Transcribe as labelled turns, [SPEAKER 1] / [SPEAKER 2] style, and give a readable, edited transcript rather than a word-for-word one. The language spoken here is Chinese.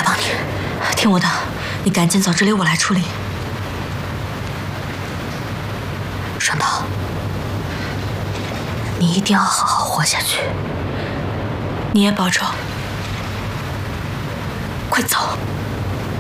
[SPEAKER 1] 帮你。听我的，你赶紧走，这里我来处理。顺道，你一定要好好活下去。你也保重。快走。